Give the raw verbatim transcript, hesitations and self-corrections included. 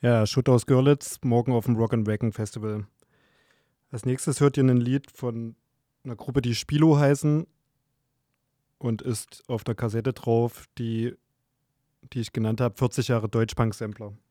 Ja, Schutt aus Görlitz, morgen auf dem Rock and Wacken Festival. Als nächstes hört ihr ein Lied von einer Gruppe, die Spilo heißen und ist auf der Kassette drauf, die, die ich genannt habe, vierzig Jahre Deutschpunk-Sampler.